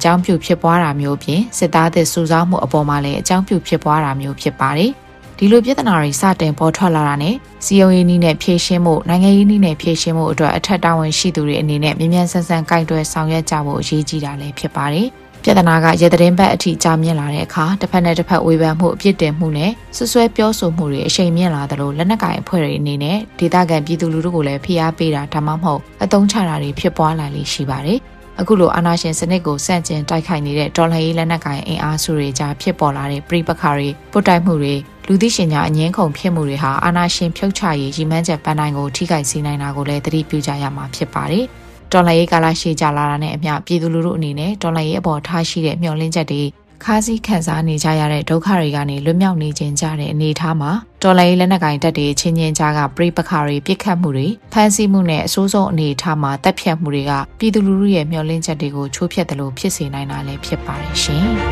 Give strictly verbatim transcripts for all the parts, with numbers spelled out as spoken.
ကြောင်းပြုဖြစ်ပွားတာမျိုးဖြင့်စစ်သားသစ်စုဆောင်းမှုအပေါ်မှာလည်းအကြောင်းပြုဖြစ်ပွားတာမျိုးဖြစ်ပါတယ်။ဒီလိုပြဿနာတွေစတင်ပေါ်ထွက်လာတာနဲ့စီယုံရေးနည်းနဲ့ဖြေရှင်းမှုနိုင်ငံရေးနည်းနဲ့ဖြေရှင်းမှုအတွက်အထက်တာဝန်ရှိသူတွေအနေနဲ့မြ мян ဆန်းဆန်းကိုင်တွယ်ဆောင်ရွက်ကြဖို့အရေးကြီးတာလည်းဖြစ်ပါတယ်။ပြဿနာကရသတင်းဘက်အထိကြာမြင့်လာတဲ့အခါတစ်ဖက်နဲ့တစ်ဖက်ဝေဖန်မှုအပြစ်တင်မှုနဲ့ဆွဆွဲပြောဆိုမှုတွေအရှိန်မြင့်လာသလိုလက်နက်ကိုင်အဖွဲ့တွေအနေနဲ့ဒေသခံပြည်သူလူထုကိုလည်းဖိအားပေးတာဒါမှမဟုတ်အသုံးချတာတွေဖြစ်ပွားလာလိမ့်ရှိပါတယ်။အခုလိုအာဏာရှင်စနစ်ကိုစန့်ကျင်တိုက်ခိုက်နေတဲ့တော်လှန်ရေးလက်နက်ကိုင်အင်အားစုတွေကြားဖြစ်ပေါ်လာတဲ့ပြည်ပခါတွေပုတ်တိုက်မှုတွေလူသိရှင်ကြားအငင်းခုန်ဖြစ်မှုတွေဟာအာဏာရှင်ဖြုတ်ချရေးရည်မှန်းချက်ပန်းတိုင်းကိုထိခိုက်စေနိုင်တာကိုလည်းသတိပြုကြရမှာဖြစ်ပါတယ်။တော်လှန်ရေးကာလရှည်ကြာလာတာနဲ့အမျှပြည်သူလူထုအနေနဲ့တော်လှန်ရေးအပေါ်ထားရှိတဲ့မျှော်လင့်ချက်တွေခါးစည်းခံစားနေကြရတဲ့ဒုက္ခတွေကနေလွတ်မြောက်နေခြင်းကြတဲ့အနေအထားမှာတော်လှန်ရေးလက်နက်ကိုင်တပ်တွေချင်းချင်းကြားကပြည်ပခါတွေပြစ်ခတ်မှုတွေဖမ်းဆီးမှုနဲ့အဆိုးဆုံးအနေအထားမှာတပ်ဖြတ်မှုတွေကပြည်သူလူထုရဲ့မျှော်လင့်ချက်တွေကိုချိုးဖျက်တယ်လို့ဖြစ်စေနိုင်တာလည်းဖြစ်ပါတယ်ရှင်။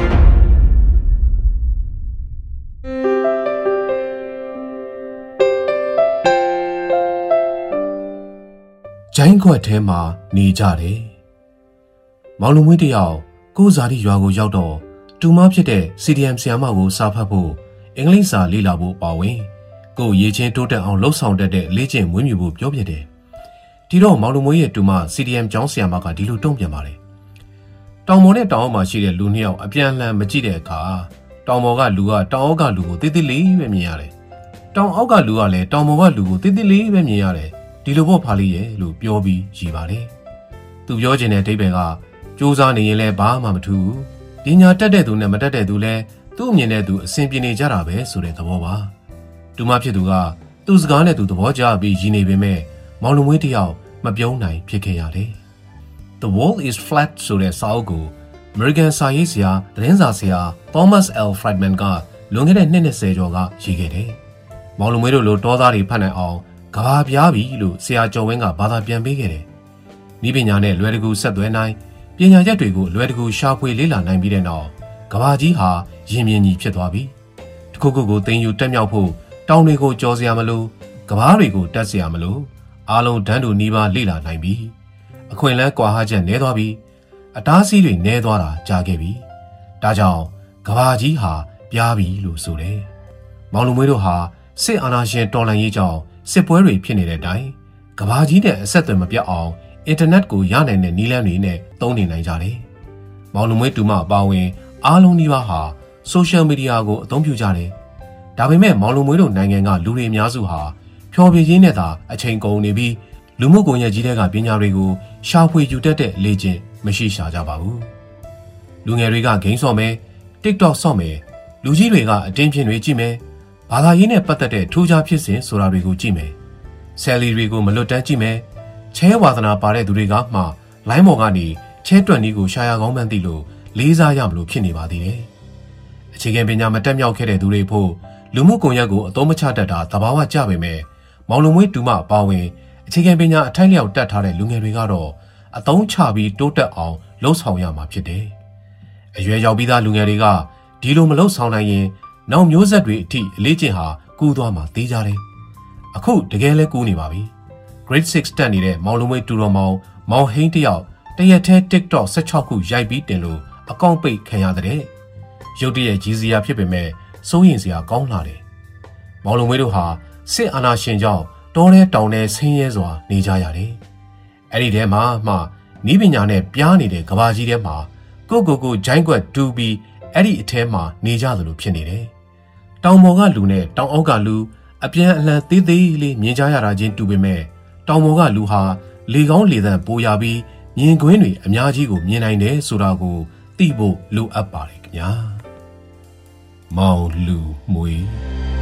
ဂျိုင်းခွက်ထဲမှာနေကြတယ်။မောင်လူမွေးတယောက်ကိုဇာတိရွာကိုရောက်တော့တူမဖြစ်တဲ့ စီ ဒီ အမ် ဆီယာမကိုစာဖတ်ဖို့အင်္ဂလိပ်စာလေ့လာဖို့ပါဝင်ကိုရေးချင်းတိုးတက်အောင်လှုပ်ဆောင်တတ်တဲ့လေ့ကျင့်မွေးမြူဖို့ပြောပြတယ်။ဒီတော့မောင်လူမွေးရဲ့တူမ စီ ဒီ အမ် ကျောင်းဆီယာမကဒီလိုတုံ့ပြန်ပါတယ်။တောင်ပေါ်နဲ့တောင်အောက်မှာရှိတဲ့လူနှစ်ယောက်အပြန်အလှန်မကြည့်တဲ့အခါတောင်ပေါ်ကလူကတောင်အောက်ကလူကိုတိတိလေးပဲမြင်ရတယ်။တောင်အောက်ကလူကလည်းတောင်ပေါ်ကလူကိုတိတိလေးပဲမြင်ရတယ်။ဒီလိုပေါ့ဖာလေးရဲ့လို့ပြောပြီးရည်ပါတယ်။သူပြောချင်တဲ့အဓိပ္ပာယ်ကစူးစမ်းနေရင်လည်းဘာမှမထူး။ပညာတက်တဲ့သူနဲ့မတက်တဲ့သူလည်းသူ့အမြင်နဲ့သူအဆင်ပြေနေကြတာပဲဆိုတဲ့သဘောပါ။တူမဖြစ်သူကသူ့စကားနဲ့သူသဘောကျပြီးရည်နေပေမဲ့မောင်လူမွေးတယောက်မပြုံးနိုင်ဖြစ်ခဲ့ရတယ်။ The world is flat ဆိုတဲ့စာအုပ်ကို American စာရေးဆရာသတင်းစာဆရာ Thomas L. Friedman ကလွန်ခဲ့တဲ့နှစ်နှစ်ဆယ်ကျော်ကရေးခဲ့တယ်။မောင်လူမွေးတို့လိုတောသားတွေဖတ်နိုင်အောင်ကဘာပြားပြီလို့ဆရာကျော်ဝင်းကဘာသာပြန်ပေးခဲ့တယ်။ဤပညာနဲ့လွယ်တကူဆက်သွဲနိုင်ပညာရက်တွေကိုလွယ်တကူရှာဖွေလေ့လာနိုင်ပြီးတဲ့နောက်ကဘာကြီးဟာရင်မြင်ကြီးဖြစ်သွားပြီ။တစ်ခုခုကိုသိမ်းယူတက်မြောက်ဖို့တောင်တွေကိုကြော်စရာမလိုကဘာတွေကိုတက်စရာမလိုအားလုံးတန်းတူနီးပါးလေ့လာနိုင်ပြီ။အခွင့်အလမ်းကွာဟချက်နည်းသွားပြီ။အတားအဆီးတွေနည်းသွားတာကြားခဲ့ပြီ။ဒါကြောင့်ကဘာကြီးဟာပြားပြီလို့ဆိုတယ်။မောင်လူမွေးတို့ဟာစစ်အာဏာရှင်တော်လှန်ရေးကြောင့်စစ်ပွဲတွေဖြစ်နေတဲ့အတိုင်းကဘာကြီးနဲ့အဆက်အသွယ်မပြတ်အောင်အင်တာနက်ကိုရနိုင်တဲ့နည်းလမ်းတွေနဲ့သုံးနေနိုင်ကြတယ်။မောင်လူမွေးတူမအပါဝင်အားလုံးဒီပါဟာဆိုရှယ်မီဒီယာကိုအသုံးပြုကြတယ်။ဒါပေမဲ့မောင်လူမွေးတို့နိုင်ငံကလူတွေအများစုဟာဖျော်ဖြေခြင်းနဲ့သာအချိန်ကုန်နေပြီးလူမှုကွန်ရက်ကြီးတွေကပညာတွေကိုရှာဖွေယူတတ်တဲ့လေ့ကျင့်မရှိရှာကြပါဘူး။လူငယ်တွေကဂိမ်းဆော့မယ်၊ TikTok ဆော့မယ်၊လူကြီးတွေကအတင်းဖြင့်တွေကြည့်မယ်။ဘာသာရေးနဲ့ပတ်သက်တဲ့ထူးခြားဖြစ်စဉ်ဆိုတာတွေကိုကြည့်မယ်။ဆယ်လီတွေကိုမလွတ်တမ်းကြည့်မယ်။ချဲဝါသနာပါတဲ့သူတွေကမှလိုင်းပေါ်ကနေချဲတွက်နည်းကိုရှာရကောင်းမှန်းသိလို့လေးစားရမလို့ဖြစ်နေပါသေးတယ်။အခြေခံပညာမတက်မြောက်ခဲ့တဲ့သူတွေဖို့လူမှုကွန်ရက်ကိုအသုံးမချတတ်တာသဘာဝကျပေမဲ့မောင်လူမွေးတူမအပါဝင်အခြေခံပညာအထိုက်လျောက်တတ်ထားတဲ့လူငယ်တွေကတော့အသုံးချပြီးတိုးတက်အောင်လှုပ်ဆောင်ရမှာဖြစ်တယ်။အရွယ်ရောက်ပြီးသားလူငယ်တွေကဒီလိုမလှုပ်ဆောင်နိုင်ရင်နောက်မျိုးဆက်တွေအထိအလေးကျင့်ဟာကူးသွားမှာသိကြတယ်။အခုတကယ်လဲကူးနေပါပြီ။ Grade six တက်နေတဲ့မောင်လူမွေးတူတော်မောင်မောင်ဟိန်းတယောက်တရက်ထဲ TikTok ၁၆ခုရိုက်ပြီးတင်လို့အကောင့်ပိတ်ခံရတဲ့ရုတ်တရက်ကြီးစရာဖြစ်ပေမဲ့စိုးရင်စရာကောင်းလာတယ်။မောင်လူမွေးတို့ဟာစစ်အာဏာရှင်ကြောင့်တောထဲတောင်ထဲဆင်းရဲစွာနေကြရတယ်။အဲ့ဒီထဲမှာမှနီးပညာနဲ့ပြားနေတဲ့ကဘာကြီးထဲမှာကိုကိုကိုဂျိုင်းကွက်တူးပြီးအဲ့ဒီအထဲမှာနေကြသလိုဖြစ်နေတယ်။တောင်ပေါ်ကလူနဲ့တောင်အောက်ကလူအပြန်အလှန်သေးသေးလေးမြင်ကြရတာချင်းတူပေမဲ့တောင်ပေါ်ကလူဟာလေကောင်းလေသန့်ပိုရပြီးမြင်ကွင်းတွေအများကြီးကိုမြင်နိုင်တယ်ဆိုတာကိုသိဖို့လိုအပ်ပါတယ်ခင်ဗျာ။မောင်လူမွေး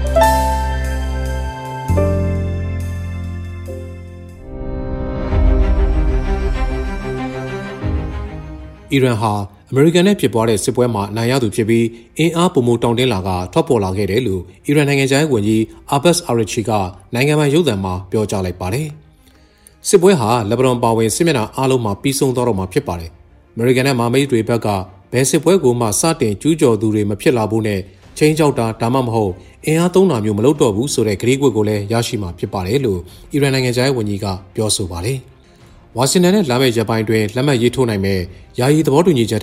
အီရန်ဟာအမေရိကန်နဲ့ဖြစ်ပွားတဲ့စစ်ပွဲမှာနိုင်ရသူဖြစ်ပြီးအင်အားပုံမတောင်းတင်းလာကထွက်ပေါ်လာခဲ့တယ်လို့အီရန်နိုင်ငံခြားရေးဝန်ကြီးအာဘတ်အာရချီကနိုင်ငံပိုင်ရုပ်သံမှာပြောကြားလိုက်ပါတယ်။စစ်ပွဲဟာလက်ဘနွန်ပါဝင်စစ်မျက်နှာအားလုံးမှာပြီးဆုံးသွားတော့မှာဖြစ်ပါတယ်။အမေရိကန်နဲ့မဟာမိတ်တွေဘက်ကဘယ်စစ်ပွဲကိုမှစတင်ကျူးကျော်သူတွေမဖြစ်လာဖို့နဲ့ချင်းကြောက်တာဒါမှမဟုတ်အင်အားသုံးတာမျိုးမလုပ်တော့ဘူးဆိုတဲ့ကတိကွက်ကိုလည်းရရှိမှာဖြစ်ပါတယ်လို့အီရန်နိုင်ငံခြားရေးဝန်ကြီးကပြောဆိုပါတယ်။ဝါရှင်တန်နဲ့လာမယ့်ရက်ပိုင်းတွင်လက်မှတ်ရေးထိုးနိုင်မဲ့ယာယီသဘောတူညီချက်